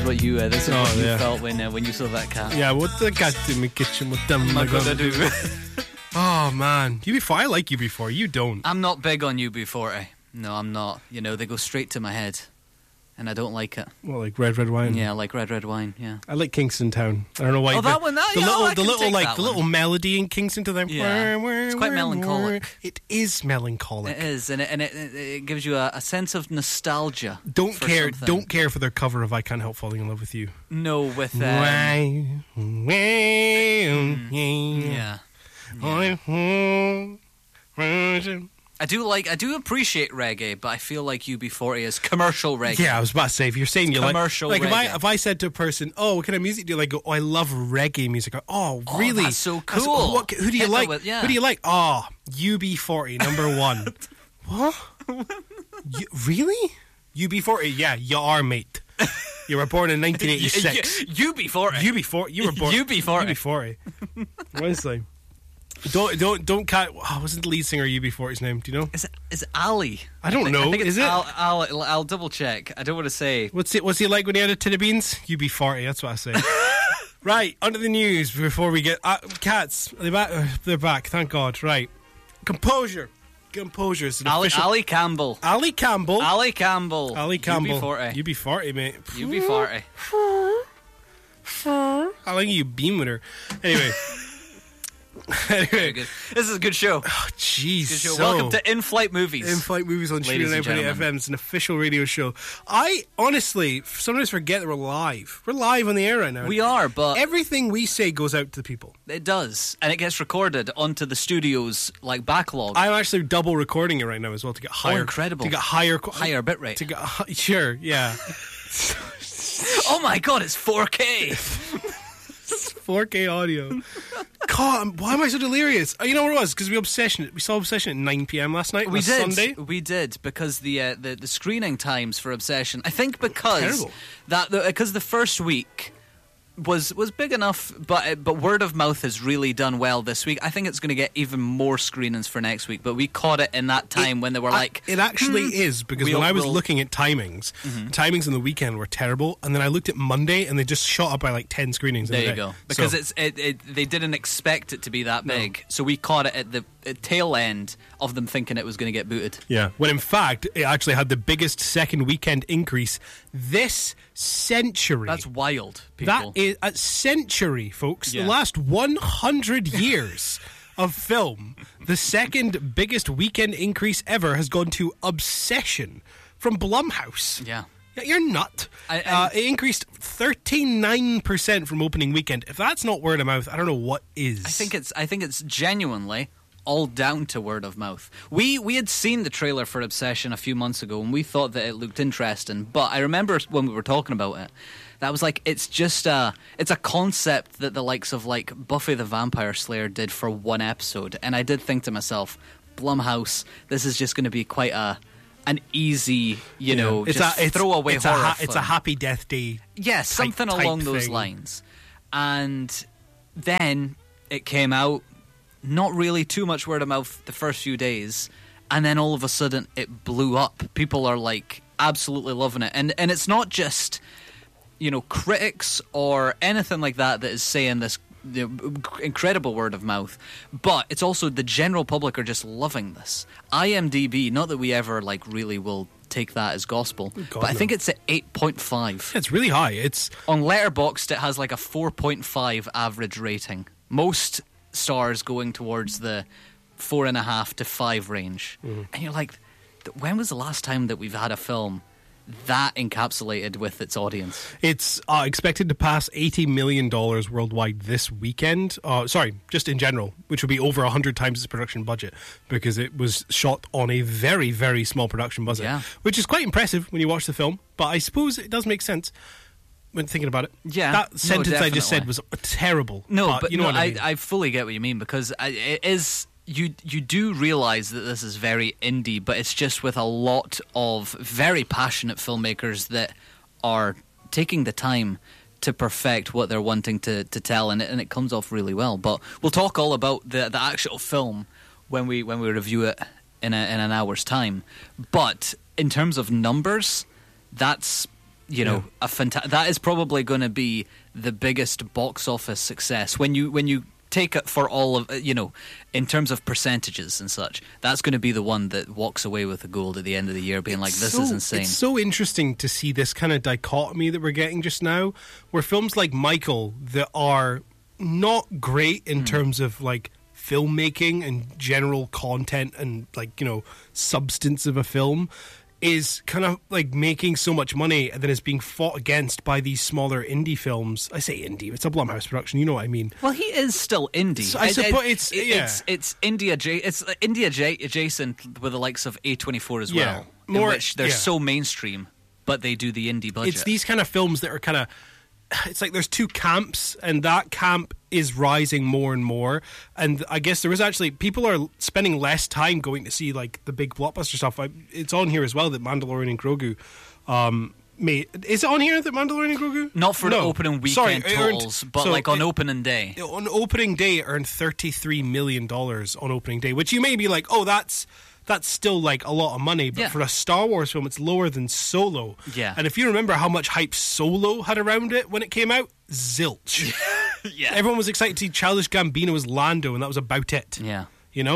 what you felt when you saw that cat. Yeah, what the cat in my kitchen? What am I gonna do? Oh man, UB40. I like UB40. You don't. I'm not big on UB40. No, I'm not. You know, they go straight to my head, and I don't like it. Well, like red wine. Yeah, like red wine. Yeah. I like Kingston Town. I don't know why. Oh, that one. The little melody in Kingston Town. Yeah. It's quite melancholic. It is melancholic. It is, and it gives you a sense of nostalgia. Don't care for their cover of "I Can't Help Falling in Love with You." No, with I do appreciate reggae, but I feel like UB40 is commercial reggae. Yeah, I was about to say, if you're saying you commercial like reggae. if I said to a person, "Oh, what kind of music do you like?" Go, "Oh, I love reggae music." Go, "Oh, really? That's so cool." Who do you like? Who do you like? Oh, UB40, number one. What? Really? UB40? Yeah, you are, mate. You were born in 1986. UB40. You were born. UB40. Honestly. Don't cut. Oh, wasn't the lead singer UB40's name? Do you know? Is it Ali? I don't know. I think is it? it? I'll double check. I don't want to say. What's he like when he had a tin of beans? UB40. That's what I say. Right, onto the news before we get cats. Are they back? They're back. Thank God. Right, composure. Is an official. Ali Campbell. UB40, mate. UB40. How long you been with her? Anyway. This is a good show. Oh, jeez. So, welcome to In-Flight Movies. In-Flight Movies on Tune 9.8 FM. It's an official radio show. I honestly sometimes forget that we're live. We're live on the air right now. We are, but everything we say goes out to the people. It does, and it gets recorded onto the studio's backlog. I'm actually double recording it right now as well to get higher. Oh, incredible! To get higher bitrate. To get sure, yeah. Oh my God, it's 4K. 4K audio. God, why am I so delirious? You know what it was? Because we saw Obsession at 9 p.m. last night. Sunday. We did, because the screening times for Obsession. I think because the first week was big enough, but word of mouth has really done well this week. I think it's going to get even more screenings for next week, but we caught it in that time when they were it actually is, because when I was looking at timings, timings on the weekend were terrible, and then I looked at Monday and they just shot up by 10 screenings. There you go, because they didn't expect it to be that big, so we caught it at the tail end of them thinking it was going to get booted. Yeah, when in fact it actually had the biggest second weekend increase this century. That's wild, people. That is a century, folks. Yeah. The last 100 years of film, the second biggest weekend increase ever has gone to Obsession from Blumhouse. Yeah. You're nut. It increased 39% from opening weekend. If that's not word of mouth, I don't know what is. I think it's genuinely all down to word of mouth. We had seen the trailer for Obsession a few months ago, and we thought that it looked interesting. But I remember when we were talking about it, that was it's just it's a concept that the likes of Buffy the Vampire Slayer did for one episode. And I did think to myself, Blumhouse, this is just going to be quite an easy, throwaway horror film. It's a Happy Death Day. Yes, something along those lines. And then it came out. Not really too much word of mouth the first few days, and then all of a sudden it blew up. People are absolutely loving it, and it's not just critics or anything like that is saying this incredible word of mouth, but it's also the general public are just loving this. IMDb, not that we ever really will take that as gospel, but I think it's at 8.5. It's really high. It's on Letterboxd. It has a 4.5 average rating. Most stars going towards the 4.5 to 5 range. And you're like, when was the last time that we've had a film that encapsulated with its audience? It's expected to pass $80 million worldwide this weekend. Just in general, which would be over 100 times its production budget, because it was shot on a very, very small production budget, which is quite impressive when you watch the film. But I suppose it does make sense when thinking about it. Yeah, that sentence I just said was terrible. No, but you know what I mean. I fully get what you mean, because it is. You do realise that this is very indie, but it's just with a lot of very passionate filmmakers that are taking the time to perfect what they're wanting to tell, and it comes off really well. But we'll talk all about the actual film when we review it in an hour's time. But in terms of numbers, that's that is probably going to be the biggest box office success when you take it for all of in terms of percentages and such. That's going to be the one that walks away with the gold at the end of the year, being this is insane. It's so interesting to see this kind of dichotomy that we're getting just now, where films like Michael that are not great in terms of like filmmaking and general content and substance of a film is kind of like making so much money and then is being fought against by these smaller indie films. I say indie, it's a Blumhouse production, you know what I mean. Well, he is still indie. So I suppose it's indie adjacent with the likes of A24 as well, in which they're so mainstream, but they do the indie budget. It's these kind of films that are kind of, it's like there's two camps, and that camp is rising more and more. And I guess there is actually, people are spending less time going to see like the big blockbuster stuff. It's on here as well that Mandalorian and Grogu is it on here that Mandalorian and Grogu? Not for the opening weekend totals, but on opening day. On opening day, it earned $33 million on opening day, which you may be like, oh, that's still like a lot of money, but for a Star Wars film, it's lower than Solo. Yeah. And if you remember how much hype Solo had around it when it came out, zilch. Yeah. Everyone was excited to see Childish Gambino as Lando, and that was about it. Yeah.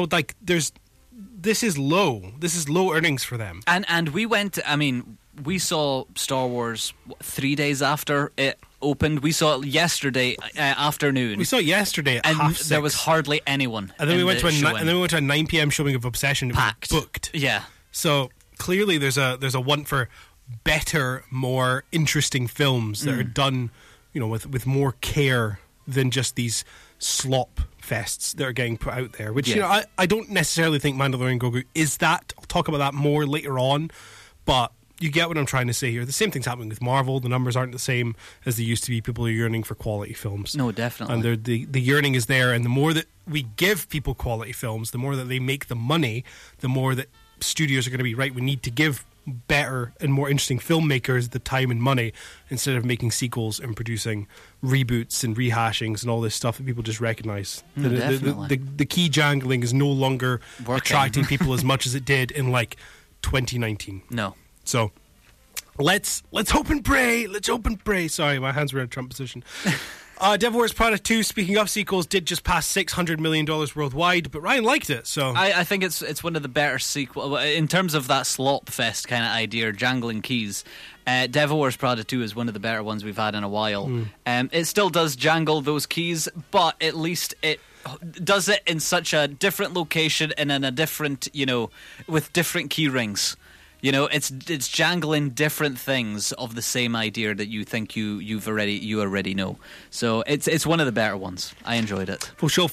This is low. This is low earnings for them. And we saw Star Wars 3 days after it opened. We saw it yesterday afternoon. We saw it yesterday at 6:30. There was hardly anyone. And then we went to a 9 p.m. showing of Obsession. It packed. Was booked. Yeah. So clearly, there's a want for better, more interesting films that are done, with more care than just these slop fests that are getting put out there. Which I don't necessarily think Mandalorian Grogu is that. I'll talk about that more later on, but you get what I'm trying to say here. The same thing's happening with Marvel. The numbers aren't the same as they used to be. People are yearning for quality films. No, definitely. And the yearning is there. And the more that we give people quality films, the more that they make the money, the more that studios are going to be, right, we need to give better and more interesting filmmakers the time and money instead of making sequels and producing reboots and rehashings and all this stuff that people just recognize. The key jangling is no longer attracting people as much as it did in 2019. No. So let's hope and pray. Let's hope and pray. Sorry, my hands were in a Trump position. Devil Wears Prada 2, speaking of sequels, did just pass $600 million worldwide, but Ryan liked it. So I think it's one of the better sequels in terms of that slop fest kind of idea, jangling keys. Devil Wears Prada 2 is one of the better ones we've had in a while. It still does jangle those keys, but at least it does it in such a different location and in a different, with different key rings. It's jangling different things of the same idea that you think you already know. So it's one of the better ones. I enjoyed it. For sure.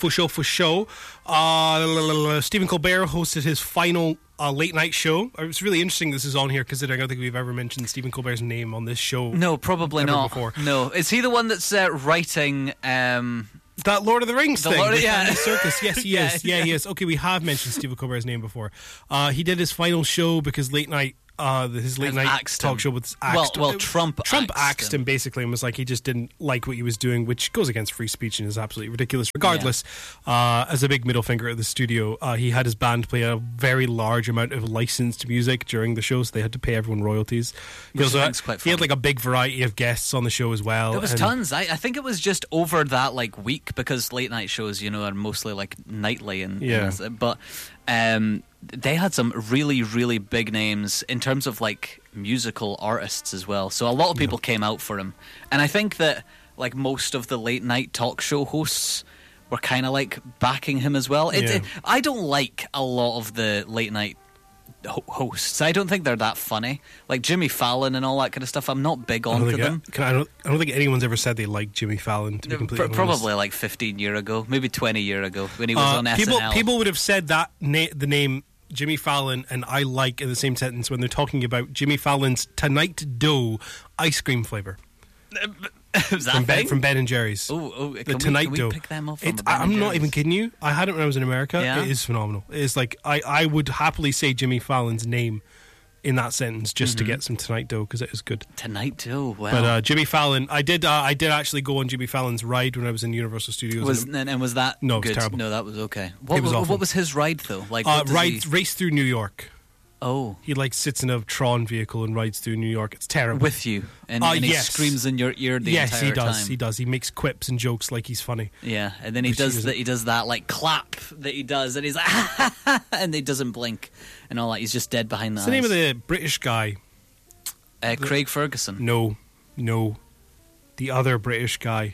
Stephen Colbert hosted his final late night show. It's really interesting this is on here, considering I don't think we've ever mentioned Stephen Colbert's name on this show. No, probably not. Before. No, is he the one that's writing? That Lord of the Rings thing. Yeah. Circus. Yes, he is. Yeah, he is. Okay, we have mentioned Stephen Colbert's name before. He did his final show because late night, his late night talk show was axed. Well, Trump axed him basically and was like he just didn't like what he was doing, which goes against free speech and is absolutely ridiculous. Regardless, as a big middle finger at the studio, he had his band play a very large amount of licensed music during the show, so they had to pay everyone royalties. He had like a big variety of guests on the show as well. There was tons. I think it was just over that week, because late night shows, are mostly nightly but they had some really, really big names in terms of musical artists as well. So a lot of people came out for him. And I think that most of the late night talk show hosts were kind of backing him as well. I don't like a lot of the late night hosts. I don't think they're that funny. Jimmy Fallon and all that kind of stuff. I'm not big onto them. I don't think anyone's ever said they like Jimmy Fallon, to be completely honest. Probably 15 years ago, maybe 20 years ago when he was on SNL. People would have said that the name Jimmy Fallon and I like in the same sentence when they're talking about Jimmy Fallon's Tonight Dough ice cream flavor. From Ben and Jerry's. The Tonight Dough. Pick them up from I'm not even kidding you. I had it when I was in America. Yeah. It is phenomenal. It's I would happily say Jimmy Fallon's name in that sentence just to get some Tonight Dough, because it is good. Tonight Dough, wow. But Jimmy Fallon, I did actually go on Jimmy Fallon's ride when I was in Universal Studios. Was that no, good? It was terrible. No, that was okay. What was what was his ride though? Race through New York. Oh. He like sits in a Tron vehicle and rides through New York. It's terrible. With you. And he yes. screams in your ear the entire time. Yes, he does. He does. He makes quips and jokes like he's funny. Yeah, and then he does that like clap that he does, and he's like, and he doesn't blink and all that. He's just dead behind the eyes. What's the name of the British guy? Craig Ferguson. No. The other British guy.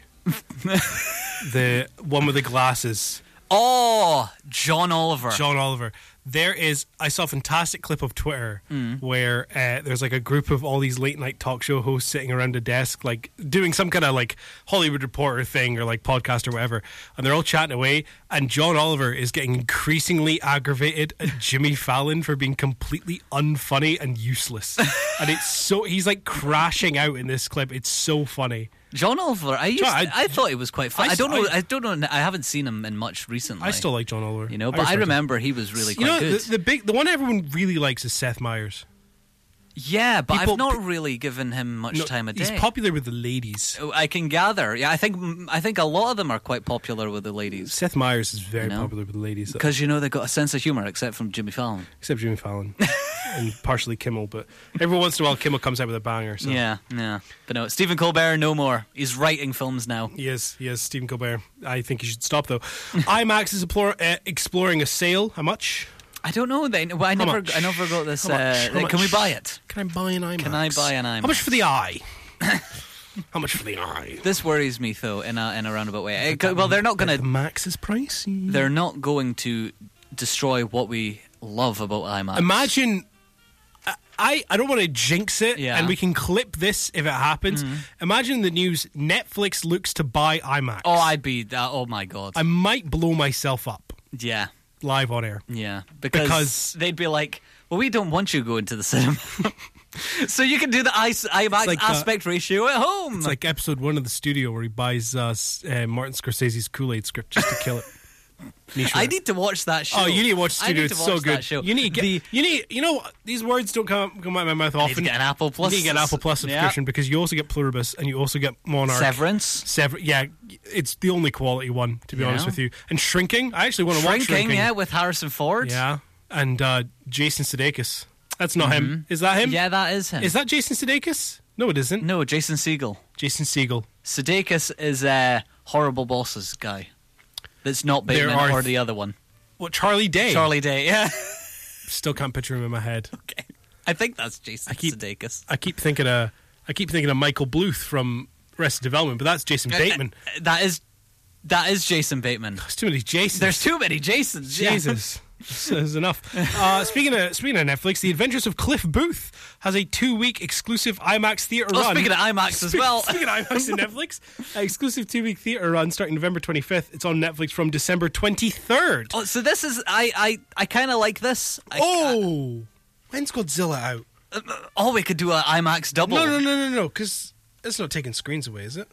The one with the glasses. Oh, John Oliver. John Oliver. I saw a fantastic clip of Twitter where there's like a group of all these late night talk show hosts sitting around a desk, like doing some kind of like Hollywood Reporter thing or like podcast or whatever, and they're all chatting away, and John Oliver is getting increasingly aggravated at Jimmy Fallon for being completely unfunny and useless. And he's like crashing out in this clip. It's so funny. John Oliver, I thought he was quite fun. I don't know. I haven't seen him in much recently. I still like John Oliver. But I remember he was really quite good. The one everyone really likes is Seth Meyers. Yeah, but I've not really given him much time a day. He's popular with the ladies. I can gather. Yeah, I think a lot of them are quite popular with the ladies. Seth Meyers is very popular with the ladies. Because, they've got a sense of humour, except from Jimmy Fallon. Except Jimmy Fallon. And partially Kimmel, but every once in a while Kimmel comes out with a banger. So. Yeah. But no, Stephen Colbert, no more. He's writing films now. He is, Stephen Colbert. I think he should stop, though. IMAX is exploring a sale. How much? I don't know. I never got this. Can we buy it? Can I buy an IMAX? Can I buy an IMAX? How much for the eye? How much for the eye? This worries me, though, in a roundabout way. Well, they're not going to. The Max is pricey. They're not going to destroy what we love about IMAX. Imagine. I don't want to jinx it, and we can clip this if it happens. Imagine the news: Netflix looks to buy IMAX. Oh, I'd be. Oh my god! I might blow myself up. Yeah. Live on air. Yeah, because they'd be like, well, we don't want you going to the cinema. So you can do the IMAX like, aspect ratio at home. It's like episode 1 of The Studio where he buys Martin Scorsese's Kool-Aid script just to kill it. I need to watch that show. Oh, you need to watch Studio. It's so good. Show. You need to get, these words don't come out of my mouth often. You need to get an Apple Plus. You need to get an Apple Plus subscription because you also get Pluribus and you also get Monarch. Severance. Yeah, it's the only quality one, to be honest with you. And Shrinking. I actually want to watch Shrinking. Yeah, with Harrison Ford. Yeah, and Jason Sudeikis. That's not him. Is that him? Yeah, that is him. Is that Jason Sudeikis? No, it isn't. No, Jason Segel. Sudeikis is Horrible Bosses guy. That's not Bateman or the other one. What, Charlie Day? Charlie Day, yeah. Still can't picture him in my head. Okay, I think that's Jason Sudeikis. I keep thinking of Michael Bluth from Arrested Development, but that's Jason Bateman. That is Jason Bateman. There's too many Jasons. There's too many Jasons. Jesus. There's enough. Speaking of Netflix, The Adventures of Cliff Booth has a 2-week exclusive IMAX theater run. Speaking of IMAX as well. Speaking of IMAX and Netflix, exclusive 2-week theater run starting November 25th. It's on Netflix from December 23rd. Oh, so this is I kind of like this. When's Godzilla out? We could do an IMAX double. No, because it's not taking screens away, is it?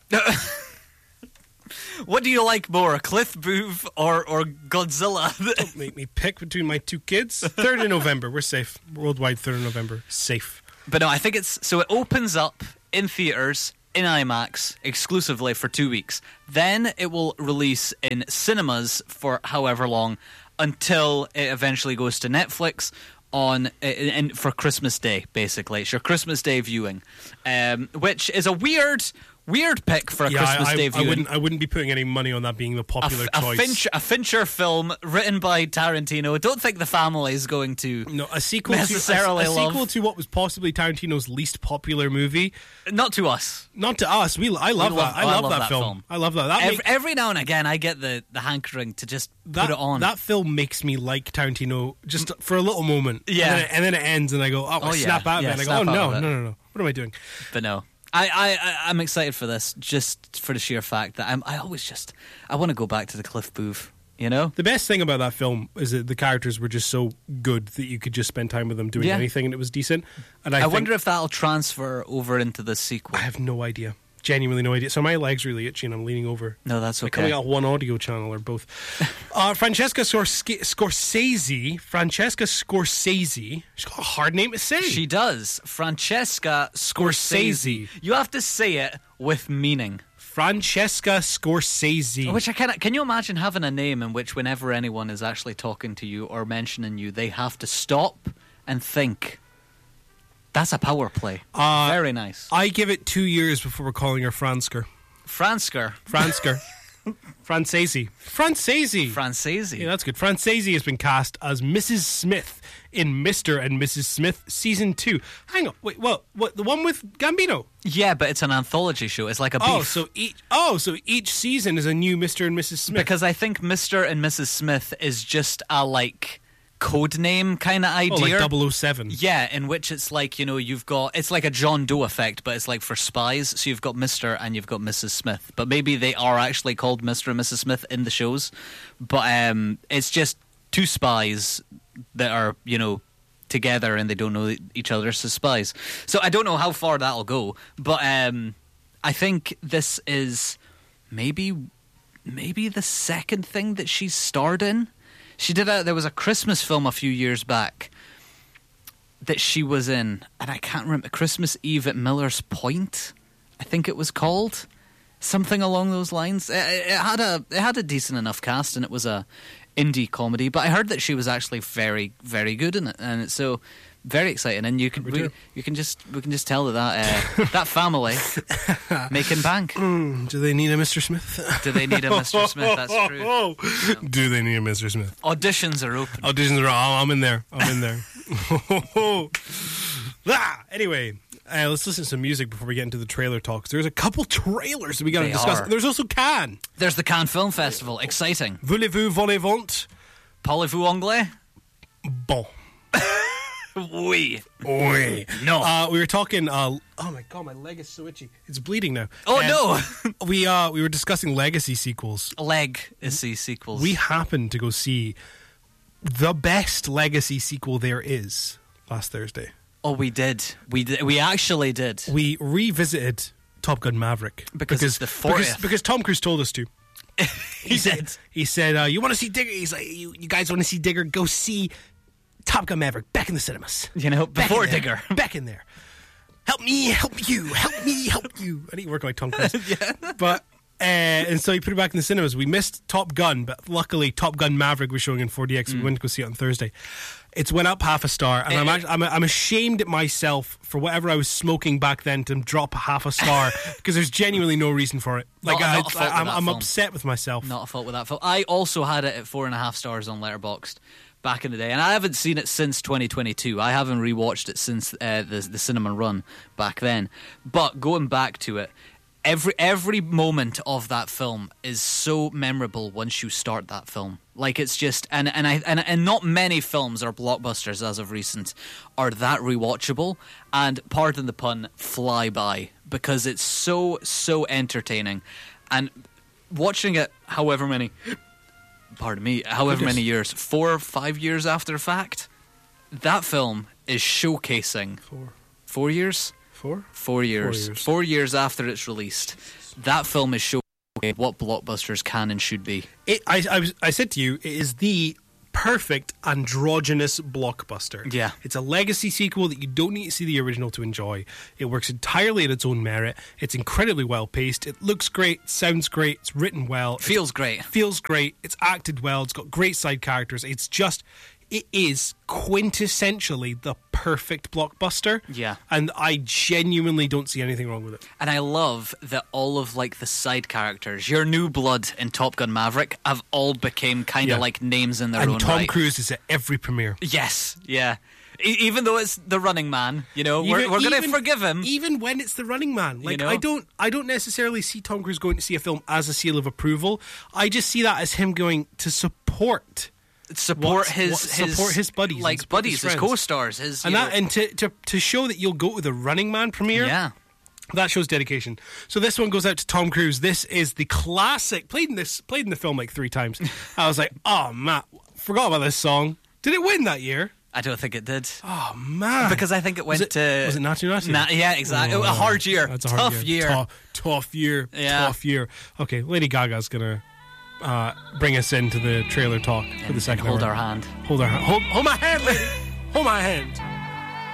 What do you like more, Cliff Booth or Godzilla? Don't make me pick between my two kids. 3rd of November. We're safe. Worldwide 3rd of November. Safe. But no, I think it opens up in theaters, in IMAX, exclusively for 2 weeks. Then it will release in cinemas for however long until it eventually goes to Netflix for Christmas Day, basically. It's your Christmas Day viewing, which is a weird pick for a Christmas Day viewing. I wouldn't be putting any money on that being the popular choice. A Fincher film written by Tarantino. Don't think the family is going to a sequel necessarily a sequel to what was possibly Tarantino's least popular movie. Not to us. Not to us. I love that film. I love that. Every now and again, I get the hankering to just put it on. That film makes me like Tarantino just for a little moment. Yeah, and then it ends, and I go, I snap out of it. And I go, no. What am I doing? But no. I'm excited for this just for the sheer fact that I want to go back to the Cliff Booth, you know? The best thing about that film is that the characters were just so good that you could just spend time with them doing anything and it was decent. And I wonder if that'll transfer over into the sequel. I have no idea. Genuinely no idea. So my leg's really itchy and I'm leaning over. No, that's okay. Coming out one audio channel or both. Francesca Scorsese. She's got a hard name to say. She does. Francesca Scorsese. You have to say it with meaning. Francesca Scorsese. Which can you imagine having a name in which whenever anyone is actually talking to you or mentioning you, they have to stop and think, that's a power play. Very nice. I give it 2 years before we're calling her Fransker. Fransker. Francesi. Yeah, that's good. Francesi has been cast as Mrs. Smith in Mr. and Mrs. Smith Season 2. Hang on. Wait, what? The one with Gambino? Yeah, but it's an anthology show. It's like a beef. So each season is a new Mr. and Mrs. Smith. Because I think Mr. and Mrs. Smith is just a, like, code name kind of idea. Like 007. Yeah, in which it's like, you've got, it's like a John Doe effect, but it's like for spies. So you've got Mr. and you've got Mrs. Smith. But maybe they are actually called Mr. and Mrs. Smith in the shows. But it's just two spies that are, together and they don't know each other as spies. So I don't know how far that'll go. But I think this is maybe the second thing that she's starred in. There was a Christmas film a few years back that she was in, and I can't remember, Christmas Eve at Miller's Point, I think it was called. Something along those lines. It had a decent enough cast, and it was a indie comedy, but I heard that she was actually very, very good in it, and it's so very exciting. And we can just tell that family making bank. Do they need a Mr. Smith? Do they need a Mr. Smith? That's true. No. Do they need a Mr. Smith? Auditions are open. I'm in there. Anyway, let's listen to some music before we get into the trailer talks. There's a couple trailers that we got to discuss. There's also Cannes. There's the Cannes Film Festival. Exciting. Voulez-vous voler-vont? Parlez-vous anglais? Bon. Oui. No. We were talking. Oh my god, my leg is so itchy. It's bleeding now. Oh no. We were discussing legacy sequels. Legacy sequels. We happened to go see the best legacy sequel there is last Thursday. Oh, we did. We actually did. We revisited Top Gun Maverick because it's the 40th. Because Tom Cruise told us to. He said. He said, "You want to see Digger?" He's like, "You guys want to see Digger? Go see Top Gun Maverick back in the cinemas. Before Digger. Back in there. Help me, help you. Help me, help you." I need to work on my Tom Cruise. Yeah. But and so he put it back in the cinemas. We missed Top Gun, but luckily Top Gun Maverick was showing in 4DX. We went to go see it on Thursday. It's went up half a star, and I'm ashamed at myself for whatever I was smoking back then to drop half a star because there's genuinely no reason for it. Like I'm upset with myself. Not a fault with that film. I also had it at 4.5 stars on Letterboxd back in the day, and I haven't seen it since 2022. I haven't rewatched it since the cinema run back then. But going back to it, every moment of that film is so memorable once you start that film. Like it's just and not many films or blockbusters as of recent are that rewatchable and, pardon the pun, fly by, because it's so entertaining. And watching it however many years, 4 or 5 years after the fact, that film is showcasing 4 years? 4 years. 4 years after it's released, that film is showing what blockbusters can and should be. I said to you, it is the perfect androgynous blockbuster. Yeah. It's a legacy sequel that you don't need to see the original to enjoy. It works entirely at its own merit. It's incredibly well paced. It looks great, sounds great, it's written well. Feels great. It's acted well, it's got great side characters. It is quintessentially the perfect blockbuster. Yeah. And I genuinely don't see anything wrong with it. And I love that all of like the side characters, your new blood in Top Gun Maverick, have all became kind of like names in their own right. And Tom Cruise is at every premiere. Yes, yeah. Even though it's the Running Man, we're going to forgive him. Even when it's the Running Man, like I don't necessarily see Tom Cruise going to see a film as a seal of approval. I just see that as him going to support his buddies, like buddies, his co-stars, and to show that you'll go to the Running Man premiere. Yeah, that shows dedication. So this one goes out to Tom Cruise. This is the classic. Played in the film like 3 times. I was like, oh man, forgot about this song. Did it win that year? I don't think it did. Oh man, because I think it went to. Was it Natu Natu? Yeah, exactly. A hard year. That's a hard year. Tough year. Yeah. Tough year. Okay, Lady Gaga's gonna bring us into the trailer talk for the second hour. Hold our hand. Hold my hand, lady. Hold my hand.